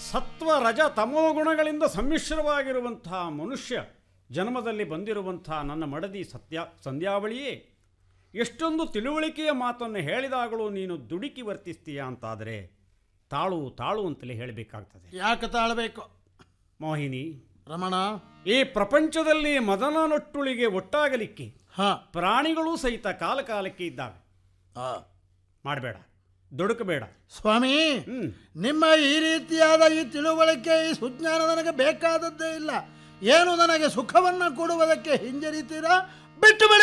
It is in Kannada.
ಸತ್ವ ರಜ ತಮೋಗುಣಗಳಿಂದ ಸಮ್ಮಿಶ್ರವಾಗಿರುವಂತಹ ಮನುಷ್ಯ ಜನ್ಮದಲ್ಲಿ ಬಂದಿರುವಂಥ ನನ್ನ ಮಡದಿ ಸಂಧ್ಯಾವಳಿಯೇ ಎಷ್ಟೊಂದು ತಿಳುವಳಿಕೆಯ ಮಾತನ್ನು ಹೇಳಿದಾಗಲೂ ನೀನು ದುಡುಕಿ ವರ್ತಿಸ್ತೀಯ ಅಂತಾದರೆ ತಾಳು ತಾಳು ಅಂತಲೇ ಹೇಳಬೇಕಾಗ್ತದೆ. ಯಾಕೆ ತಾಳಬೇಕು? ಮೋಹಿನಿ, ರಮಣ, ಈ ಪ್ರಪಂಚದಲ್ಲಿ ಮದನನೊಟ್ಟುಳಿಗೆ ಒಟ್ಟಾಗಲಿಕ್ಕೆ ಪ್ರಾಣಿಗಳೂ ಸಹಿತ ಕಾಲಕಾಲಕ್ಕೆ ಇದ್ದಾವೆ. ಮಾಡಬೇಡ, ದುಡುಕಬೇಡ. ಸ್ವಾಮಿ, ನಿಮ್ಮ ಈ ರೀತಿಯಾದ ಈ ತಿಳುವಳಿಕೆ, ಈ ಸುಜ್ಞಾನ ನನಗೆ ಬೇಕಾದದ್ದೇ ಇಲ್ಲ. ಏನು ನನಗೆ ಸುಖವನ್ನು ಕೊಡುವುದಕ್ಕೆ ಹಿಂಜರಿತೀರಾ? ಬಿಟ್ಟು